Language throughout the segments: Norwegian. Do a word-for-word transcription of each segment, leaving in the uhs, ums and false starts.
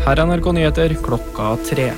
Her er N R K Nyheter klokka tre.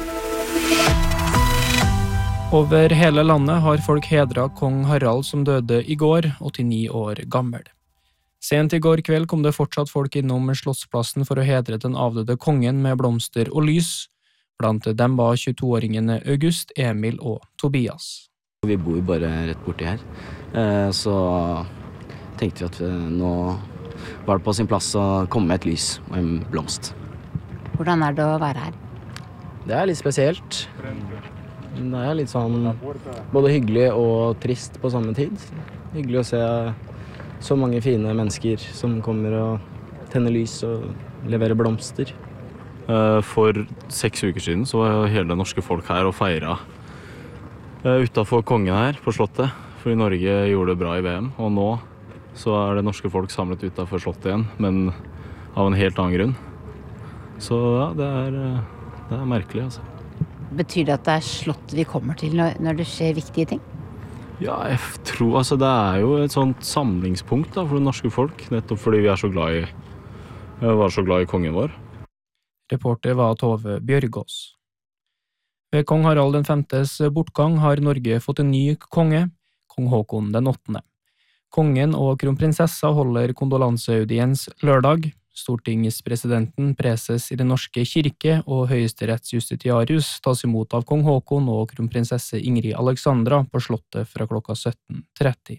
Over hele landet har folk hedret kong Harald som døde i går, åttini år gammel. Sent i går kveld kom det fortsatt folk innom Slottsplassen for å hedre den avdøde kongen med blomster og lys. Blant dem var tjueto-åringene August, Emil og Tobias. Vi bor jo bare rett borti her, så tenkte vi at nå var det på sin plass å komme med et lys og en blomst. Hvordan er det å være her? Det er litt spesielt. Det er litt sånn både hyggelig og trist på samme tid. Hyggelig å se så mange fine mennesker som kommer og tenner lys og leverer blomster. For seks uker siden så var hele det norske folk her og feiret utenfor kongen her på slottet. Fordi Norge gjorde det bra i V M, og nå så er det norske folk samlet utenfor slottet igjen, men av en helt annen grunn. Så ja, det er, det er merkelig, altså. Betyr det at det er slottet vi kommer til når, når det skjer viktige ting? Ja, jeg tror altså det er jo et sånt samlingspunkt da, for det norske folk, nettopp fordi vi er så glad i, var så glad i kongen vår. Reporter var Tove Bjørgås. Ved kong Harald den femtes bortgang har Norge fått en ny konge, kong Håkon den åttende. Kongen og kronprinsessa holder kondolanseaudiens lørdag. Stortingspresidenten, preses i den norske kirke og høyesterettsjustitiarius tas imot av kong Håkon og kronprinsesse Ingrid Alexandra på slottet fra klokka sytten tretti.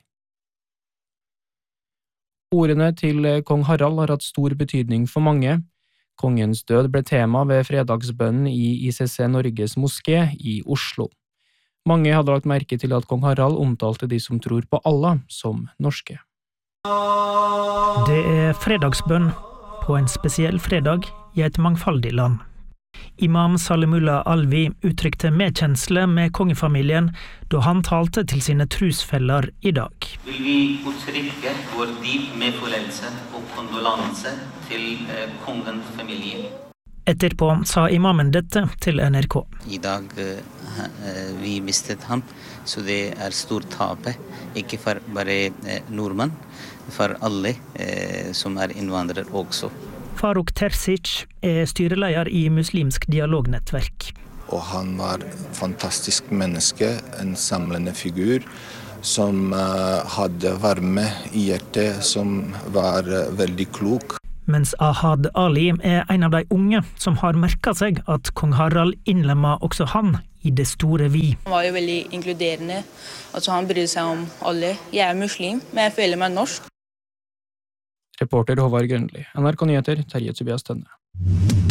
Ordene til kong Harald har hatt stor betydning for mange. Kongens død ble tema ved fredagsbønnen i I C C Norges moské i Oslo. Mange hadde lagt merke til at kong Harald omtalte de som tror på Allah som norske. Det er fredagsbønn på en spesiell fredag i et mangfoldig land. Imam Salimullah Alvi uttrykte medkjensle med kongefamilien da han talte til sine trosfeller i dag. Vil vi uttrykke vår dyp medfølelse og kondolanse til eh, kongens familie. Etterpå sa imamen dette til N R K. I dag eh, vi mistet ham, så det er stort tape, ikke for bare eh, nordmenn, for alle eh, som er innvandrere også. Faruk Terzic er styreleder i Muslimsk dialognettverk. Og han var et fantastisk menneske, en samlende figur, som uh, hadde varme i hjertet, som var uh, veldig klok. Mens Ahad Ali er en av de unge som har merket seg at kong Harald innlemmet også han i det store vi. Han var jo veldig inkluderende, altså han brydde seg om alle. Jeg er muslim, men jeg føler meg norsk. Reporter Håvard Grønli, N R K Nyheter, Terje Tobias Tønne.